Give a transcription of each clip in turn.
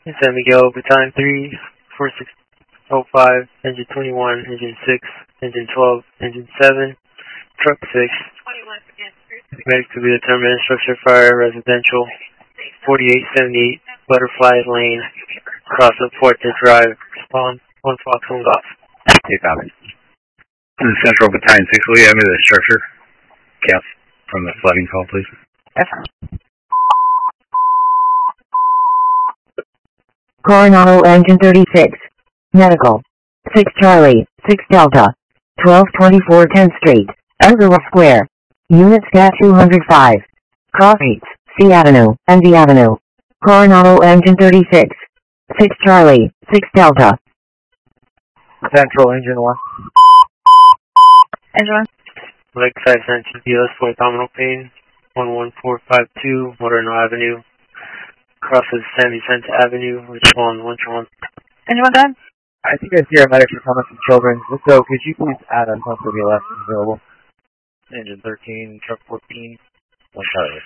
San Miguel, Battalion 3, 4605, Engine 21, Engine 6, Engine 12, Engine 7, Truck 6. Medic to be determined, structure fire, residential, 4878, Butterfly Lane, cross of Forte Drive, spawn, 1 Fox 1 Golf. Okay, copy. This is Central Battalion 6, will you have me the structure cap from the flooding call, please? Yes. Coronado Engine 36. Medical. 6 Charlie, 6 Delta. 1224 10th Street, Elderwood Square. Unit SCAT 205. Cross Streets, C Avenue, and D Avenue. Coronado Engine 36. 6 Charlie, 6 Delta. Central Engine 1. Engine 1. Lakeside Sanchez BLS for abdominal pain, 11452, Moderno Avenue. Crosses San Vicente Avenue, respond 121. Engine 1 done? I think I see our medics are coming from children. If so, could you please add us once the BLS is available? Engine 13, Truck 14, 1 Charlie.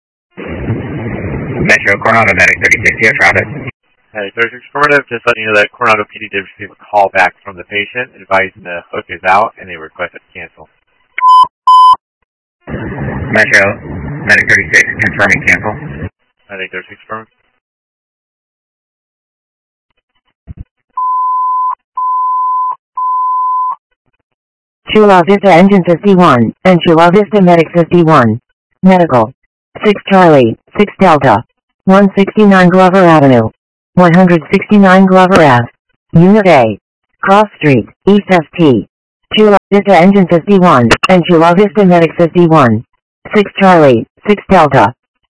Metro, Coronado Medic 36, here, traffic. Hey, 36 affirmative, just letting you know that Coronado PD did receive a call back from the patient advising the hook is out and they requested to cancel. Metro, Medic 36, confirming cancel. I think 36 affirmative. Chula Vista Engine 51, and Chula Vista Medic 51. Medical. 6 Charlie, 6 Delta. 169 Glover Avenue. 169 Glover Ave. Unit A. Cross Street, East ST. Chula Vista Engine 51, and Chula Vista Medic 51. 6 Charlie, 6 Delta.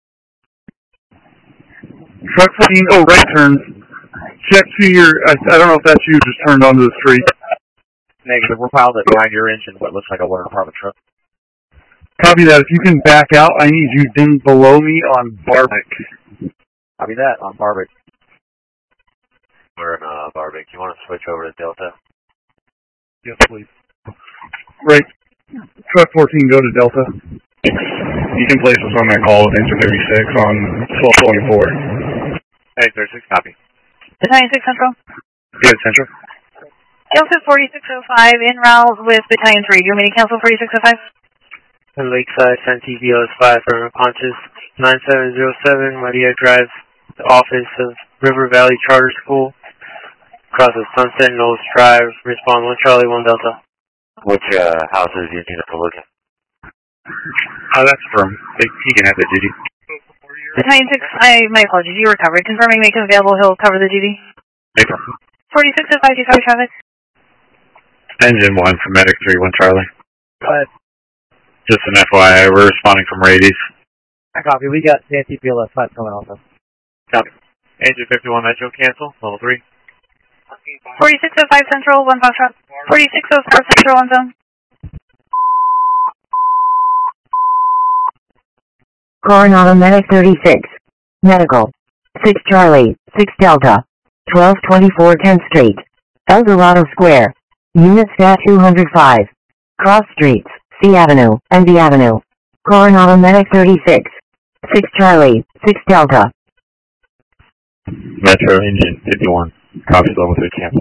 Truck 14, oh, right turn. Check to your, I don't know if that's you, just turned onto the street. Negative, we're piled at behind your engine, what looks like a water department truck. Copy that. If you can back out, I need you ding below me on Barbic. Copy that, on Barbic. We're in Barbic. You want to switch over to Delta? Yes, please. Right. Truck 14, go to Delta. You can place us on that call with Engine 36 on 1224. Hey, 36, copy. Battalion 6 Central. Good, Central. Delta 4605, en route with Battalion 3. Do you want me to cancel 4605? And Lakeside Santee BLS 5 for Ponches, 9707, Maria Drive, the office of River Valley Charter School. Crosses Sunset Knolls Drive, respond 1 Charlie, 1 Delta. Which houses you need to look at? That's from, he can have the duty. Battalion 6, my apologies, you recovered. Confirming make him available, he'll cover the duty. April. 4605, do you copy traffic? Engine 1 for Medic 3, 1 Charlie. Go ahead. Just an FYI, we're responding from Radies. I copy. We got Santee BLS 5 coming also. Copy. Engine 51 Metro, cancel, level 3. 4605 Central, 1 Foxtrot. 4604 Central, 1 Zone. Coronado Medic 36. Medical. 6 Charlie, 6 Delta. 1224 10th Street. Eldorado Square. Unit SCAT 205. Cross Streets, C Avenue, and D Avenue. Coronado Medic 36. 6 Charlie, 6 Delta. Metro, Engine 51. Copy, level 3, cancel.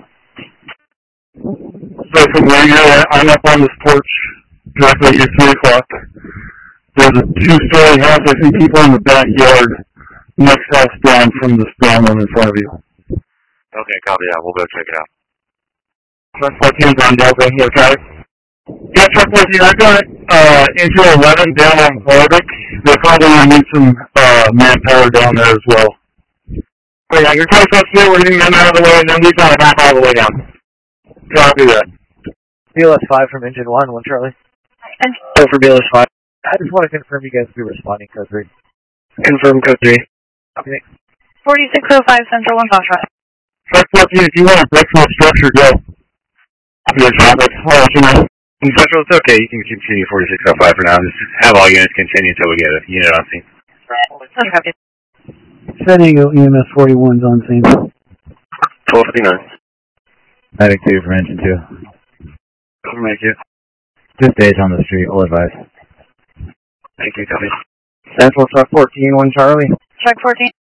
So from where you're at, I'm up on this porch directly at your 3 o'clock. There's a 2-story house. I see people in the backyard. Next house down from this brown one in front of you. Okay, copy that. We'll go check it out. Truck 14's on Delta. You okay? Yeah, Truck 14, I got Angel 11 down on Barbic. They're probably going to need some manpower down there as well. Oh yeah, your truck's up here, we're getting them out of the way, and then we're going to back all the way down. Copy that. BLS 5 from Engine 1, 1 Charlie. And Go for BLS 5. I just want to confirm you guys will be responding code 3. Confirm code 3. Okay. 4605 Central, 1 Foxtrot. Truck 14, if you want to break from the structure, go. Good traffic. I'll let you know. In Central, it's okay. You can continue 4605 for now. Just have all units continue until we get a unit on scene. Okay, copy. San Diego EMS 41's on scene. 1259. Medic 2 for Engine 2. Thank you. Just days on the street, all advice. Thank you, copy. Central Truck 14, 1 Charlie. Truck 14.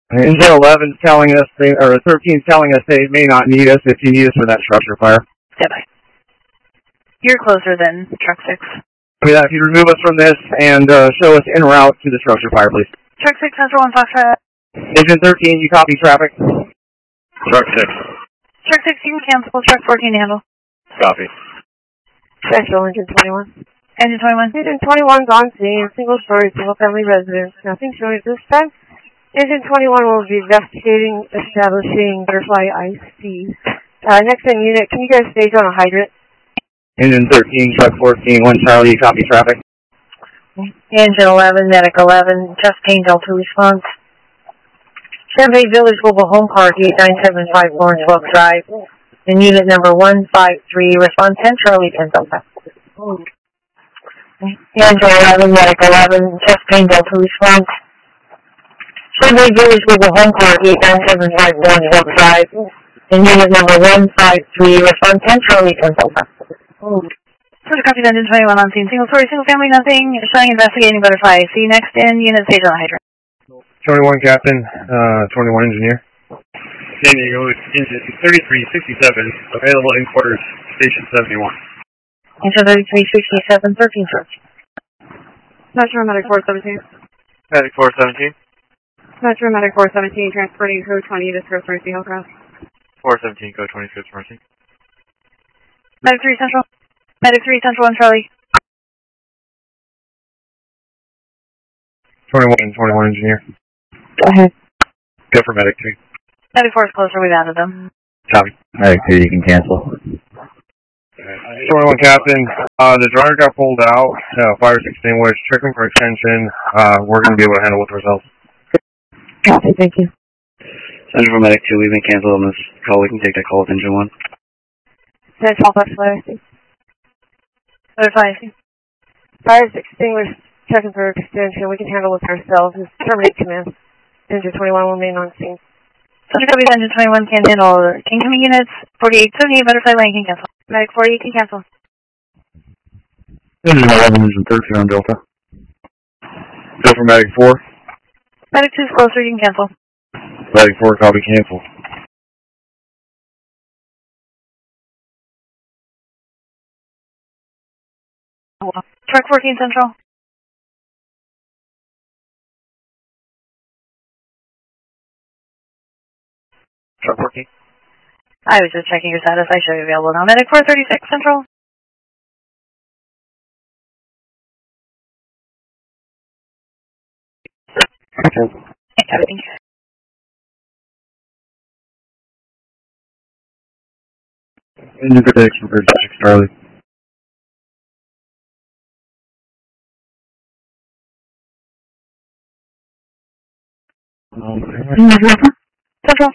Engine 11's telling us, or 13's telling us they may not need us if you need us for that structure fire. Stand by. You're closer than truck 6. If you remove us from this and show us en route to the structure fire, please. Truck 6, Central 1 Foxtrot. Engine 13, you copy traffic? Truck 6. Truck 6, you can cancel. Truck 14, handle. Copy. Central, Engine 21. Engine 21. Engine 21's on scene, single-story, single-family residence. Nothing showing at this time. Engine 21 will be investigating, establishing butterfly IC. Next in unit, can you guys stage on a hydrant? Engine 13, truck 14, 1 Charlie, copy traffic. Engine 11, medic 11, just gained L2 response. Champaign Village Mobile Home Park, 8975 Lawrence Welk Drive. In unit number 153, response 10 Charlie 10 Delta. Engine 11, medic 11, just gained L2 response. Champaign Village Mobile Home Park, 8975 Lawrence Welk Drive. In unit number 153, response 10 Charlie 10 Delta. First copy, Engine 21 on scene. Single story, single family, nothing. Showing investigating butterfly. See next in unit stage on the hydrant. 21 Captain, 21 Engineer. San Diego, engine 3367, available in quarters, station 71. Engine 3367, 13 Church. Metro Medic 417. Medic 417. Metro Medic 417, transporting code 20 to Swift Mercy Hillcrest. 417, code 20, Swift Mercy. Medic 3 Central. Medic 3 Central 1 Charlie. 21 Engineer. Go ahead. Go for Medic 3. Medic 4 is closer, we've added them. Copy. Medic 2, you can cancel. 21 Captain, the driver got pulled out, fire's extinguished, checking for extension. We're going to be able to handle it ourselves. Copy, thank you. Central Medic 2, we've been canceled on this call. We can take that call with Engine 1. Central Butterfly IC. Butterfly IC. Fire's extinguished, checking for extension. We can handle it ourselves. Terminate command. Engine 21 will remain on scene. Central copy, Engine 21 can't handle. Incoming units, 4878, Butterfly Lane can cancel. Medic 48 can cancel. Engine 11, Engine 13 on Delta. Go for Medic 4. Medic 2 is closer, you can cancel. Medic 4, copy, cancel. Truck 14 Central. Truck 14. I was just checking your status. I show you available now. Medic 436 Central. Everything. Engine 36 for 36 Charlie. Central.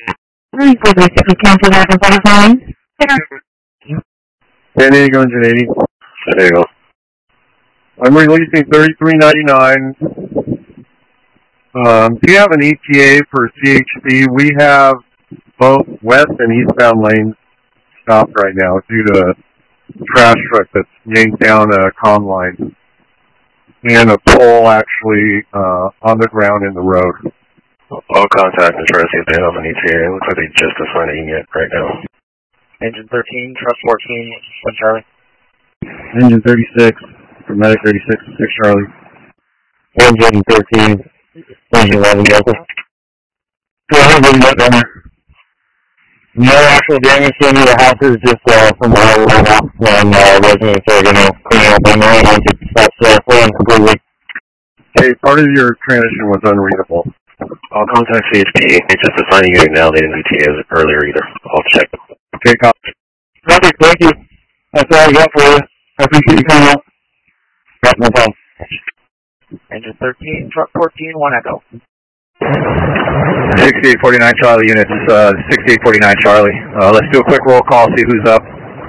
San Diego, Engine 80. San Diego. I'm releasing 3399. Do you have an ETA for CHP? We have both west and eastbound lanes stopped right now due to a trash truck that's yanked down a comm line and a pole actually on the ground in the road. I'll contact and try to see if they have an ETA. It looks like they just assigned a unit right now. Engine 13, truck 14, 1 Charlie. Engine 36, for Medic 36, 6 Charlie. Engine 13, Engine 11, Delta. Go ahead, bring that down there. No actual damage to any of the houses, just from the whole runoff when residents are going to clean up on their own once it stops flowing completely. Hey, part of your transition was unreadable. I'll contact CHP. They just assigned a unit now. They didn't ETA earlier either. I'll check them. Okay, copy. Copy, thank you. That's all I got for you. I appreciate you coming out. Right, no problem. Engine 13, truck 14, 1 Echo. 6849 Charlie units, 6849 Charlie. Let's do a quick roll call, see who's up.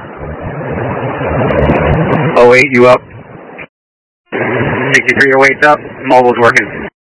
08, you up? 63, your weight's up. Mobile's working.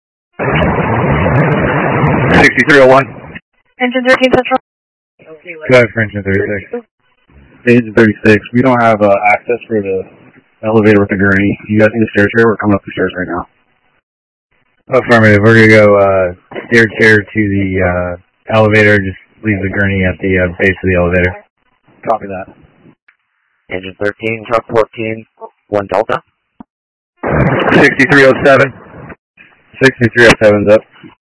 6301. Engine 13 Central. Go ahead for Engine 36. Engine 36, we don't have access for the elevator with the gurney. You guys need a stairs here? We're coming up the stairs right now. Affirmative. We're going to go steer chair to the elevator. Just leave the gurney at the base of the elevator. Copy that. Engine 13, truck 14, 1 Delta. 6307. 6307's up.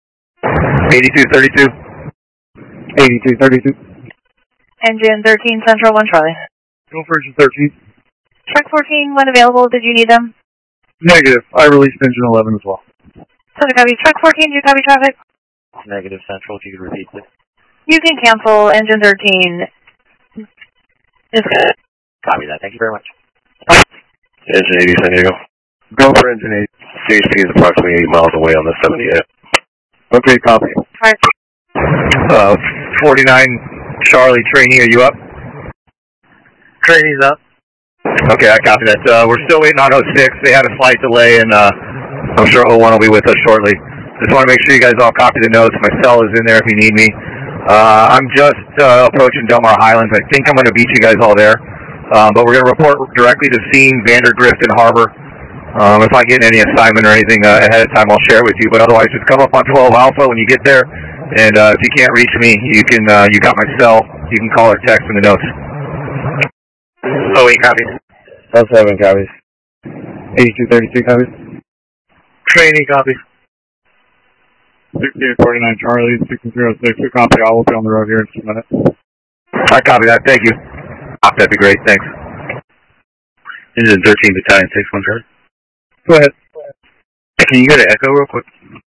8232. 8232. Engine 13, Central 1 Charlie. Go for engine 13. Truck 14, when available, did you need them? Negative. I released engine 11 as well. Center copy. Truck 14, do you copy traffic? Negative Central, if you could repeat this. You can cancel engine 13. It's good. Copy that. Thank you very much. Engine 80, San Diego. Go for engine 8. CHP is approximately 8 miles away on the 78. Okay, copy. 49 Charlie Trainee, are you up? Trainee's up. Okay, I copy that. We're still waiting on 06. They had a slight delay, and I'm sure 01 will be with us shortly. Just want to make sure you guys all copy the notes. My cell is in there if you need me. I'm just approaching Del Mar Highlands. I think I'm going to beat you guys all there. But we're going to report directly to scene, Vandergrift and Harbor. If I get any assignment or anything ahead of time, I'll share it with you. But otherwise, just come up on 12 Alpha when you get there. And if you can't reach me, you got my cell. You can call or text in the notes. 08 copies. 07 copies. 8233 copies. Trainee copy. 6849 Charlie, 6306. We copy. I will be on the road here in 2 minutes. I copy that. Thank you. That'd be great. Thanks. Engine 13, Battalion 6-1 Charlie. Go ahead. Can you go to Echo real quick?